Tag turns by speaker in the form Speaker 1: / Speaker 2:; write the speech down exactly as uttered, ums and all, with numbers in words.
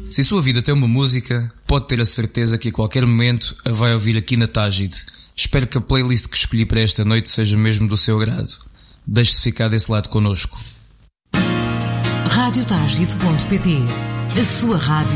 Speaker 1: Se a sua vida tem uma música, pode ter a certeza que a qualquer momento a vai ouvir aqui na Tágide. Espero que a playlist que escolhi para esta noite seja mesmo do seu agrado. Deixe-se ficar desse lado connosco.
Speaker 2: rádio tágide ponto pt, a sua rádio